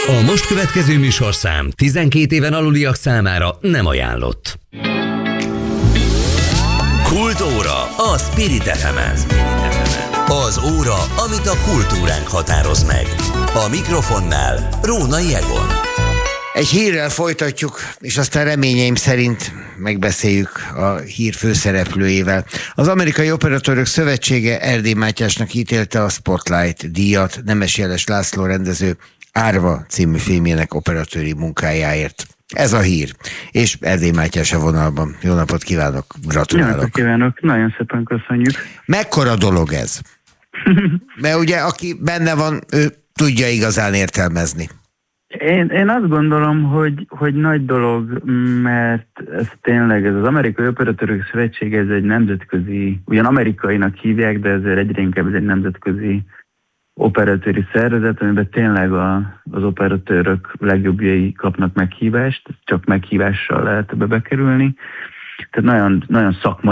A most következő műsorszám 12 éven aluliak számára nem ajánlott. Kultúra a Spirit FM-en. Az óra, amit a kultúránk határoz meg. A mikrofonnál Rónai Egon. Egy hírrel folytatjuk, és aztán reményeim szerint megbeszéljük a hír főszereplőjével. Az Amerikai Operatőrök Szövetsége Erdély Mátyásnak ítélte a Spotlight díjat Nemes Jeles László rendező Árva című filmjének operatőri munkájáért. Ez a hír. És Erdély Mátyás a vonalban. Jó napot kívánok, gratulálok. Jó napot kívánok, nagyon szépen köszönjük. Mekkora dolog ez? Mert ugye aki benne van, ő tudja igazán értelmezni. Én azt gondolom, hogy nagy dolog, mert ez tényleg, ez az Amerikai Operatőrök Szövetsége, ez egy nemzetközi, ugyan amerikainak hívják, de ezért egyre inkább ez egy nemzetközi operatőri szervezet, amiben tényleg az operatőrök legjobbjai kapnak meghívást, csak meghívással lehet ebbe bekerülni. Tehát nagyon, nagyon szakmai